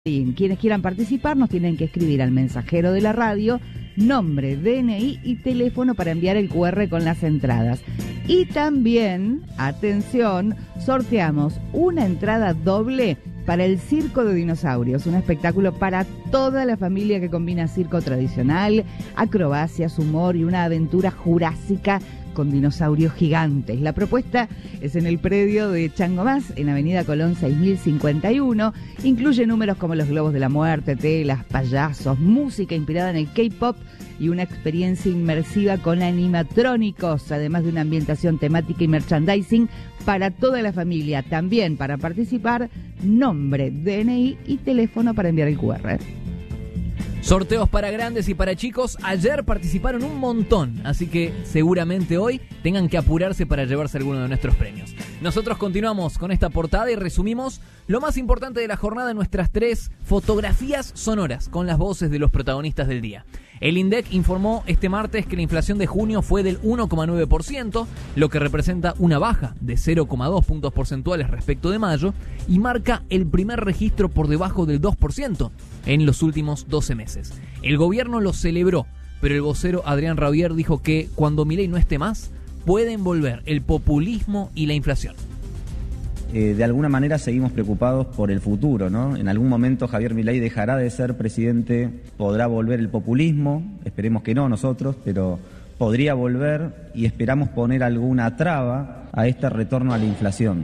Quienes quieran participar nos tienen que escribir al mensajero de la radio, nombre, DNI y teléfono para enviar el QR con las entradas. Y también, atención, sorteamos una entrada doble para el Circo de Dinosaurios, un espectáculo para toda la familia que combina circo tradicional, acrobacias, humor y una aventura jurásica con dinosaurios gigantes. La propuesta es en el predio de Chango Más, en Avenida Colón 6051. Incluye números como los globos de la muerte, telas, payasos, música inspirada en el K-pop y una experiencia inmersiva con animatrónicos, además de una ambientación temática y merchandising para toda la familia. También para participar, nombre, DNI y teléfono para enviar el QR. Sorteos para grandes y para chicos. Ayer participaron un montón, así que seguramente hoy tengan que apurarse para llevarse alguno de nuestros premios. Nosotros continuamos con esta portada y resumimos lo más importante de la jornada en nuestras 3 fotografías sonoras con las voces de los protagonistas del día. El INDEC informó este martes que la inflación de junio fue del 1,9%, lo que representa una baja de 0,2 puntos porcentuales respecto de mayo y marca el primer registro por debajo del 2% en los últimos 12 meses. El gobierno lo celebró, pero el vocero Adrián Rabier dijo que cuando Milei no esté más, pueden volver el populismo y la inflación. De alguna manera seguimos preocupados por el futuro, ¿no? En algún momento Javier Milei dejará de ser presidente, podrá volver el populismo, esperemos que no nosotros, pero podría volver y esperamos poner alguna traba a este retorno a la inflación.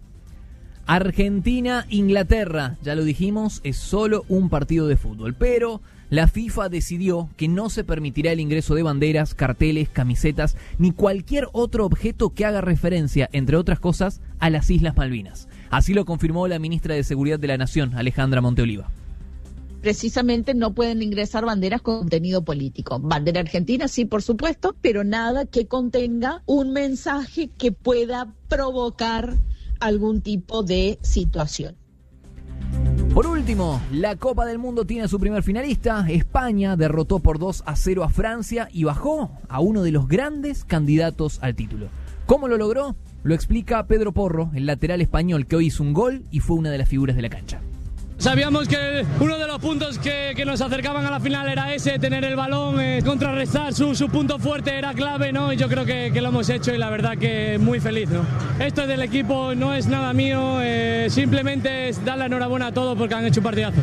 Argentina-Inglaterra, ya lo dijimos, es solo un partido de fútbol, pero la FIFA decidió que no se permitirá el ingreso de banderas, carteles, camisetas, ni cualquier otro objeto que haga referencia, entre otras cosas, a las Islas Malvinas. Así lo confirmó la ministra de Seguridad de la Nación, Alejandra Monteoliva. Precisamente no pueden ingresar banderas con contenido político. Bandera argentina, sí, por supuesto, pero nada que contenga un mensaje que pueda provocar algún tipo de situación. Por último, la Copa del Mundo tiene su primer finalista. España derrotó por 2-0 a Francia y bajó a uno de los grandes candidatos al título. ¿Cómo lo logró? Lo explica Pedro Porro, el lateral español que hoy hizo un gol y fue una de las figuras de la cancha. Sabíamos que uno de los puntos que nos acercaban a la final era ese, tener el balón, contrarrestar su punto fuerte era clave, ¿no? Y yo creo que lo hemos hecho y la verdad que muy feliz, ¿no? Esto es del equipo, no es nada mío, simplemente es dar la enhorabuena a todos porque han hecho un partidazo.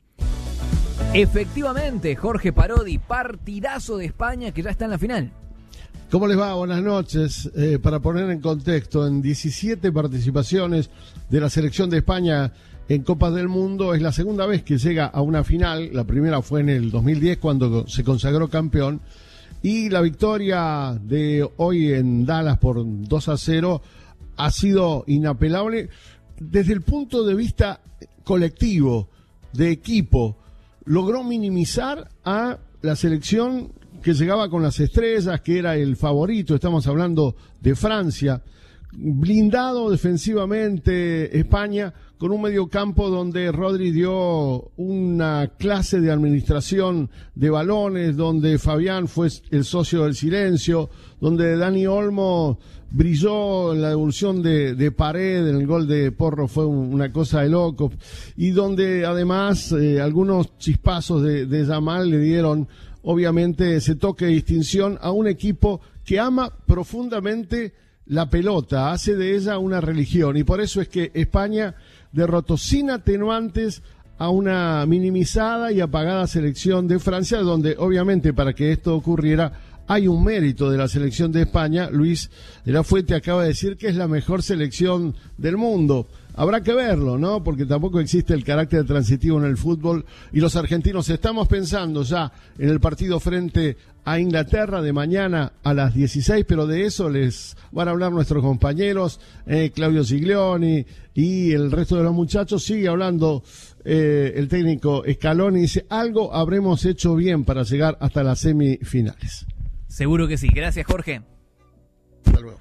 Efectivamente, Jorge Parodi, partidazo de España que ya está en la final. ¿Cómo les va? Buenas noches. Para poner en contexto, en 17 participaciones de la selección de España en Copas del Mundo, es la segunda vez que llega a una final. La primera fue en el 2010 cuando se consagró campeón. Y la victoria de hoy en Dallas por 2-0 ha sido inapelable desde el punto de vista colectivo, de equipo. Logró minimizar a la selección que llegaba con las estrellas, que era el favorito. Estamos hablando de Francia. Blindado defensivamente España, con un mediocampo donde Rodri dio una clase de administración de balones, donde Fabián fue el socio del silencio, donde Dani Olmo brilló en la devolución de Pared, en el gol de Porro fue una cosa de loco, y donde además algunos chispazos de Yamal le dieron obviamente ese toque de distinción a un equipo que ama profundamente la pelota, hace de ella una religión, y por eso es que España derrotó sin atenuantes a una minimizada y apagada selección de Francia, donde obviamente para que esto ocurriera hay un mérito de la selección de España. Luis de la Fuente acaba de decir que es la mejor selección del mundo. Habrá que verlo, ¿no? Porque tampoco existe el carácter transitivo en el fútbol, y los argentinos estamos pensando ya en el partido frente a Inglaterra de mañana a las 16, pero de eso les van a hablar nuestros compañeros, Claudio Siglioni y el resto de los muchachos. Sigue hablando el técnico Scaloni, dice, algo habremos hecho bien para llegar hasta las semifinales. Seguro que sí. Gracias, Jorge. Hasta luego.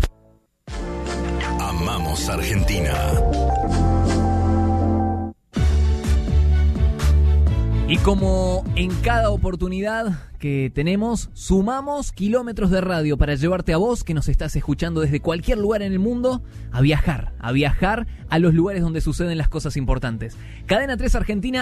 Amamos Argentina. Y como en cada oportunidad que tenemos, sumamos kilómetros de radio para llevarte a vos, que nos estás escuchando desde cualquier lugar en el mundo, a viajar a los lugares donde suceden las cosas importantes. Cadena 3 Argentina